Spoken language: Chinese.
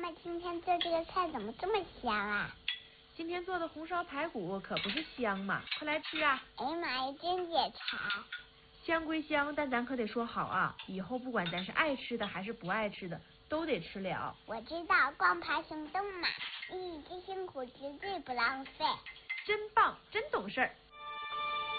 妈今天做这个菜怎么这么香啊？ 今天做的红烧排骨可不是香吗？快来吃啊！ 哎呀妈呀，真解馋！ 香归香，但咱可得说好啊，以后不管咱是爱吃的还是不爱吃的，都得吃了。 我知道，光爬行动嘛，一己之辛苦绝对不浪费。 真棒，真懂事儿。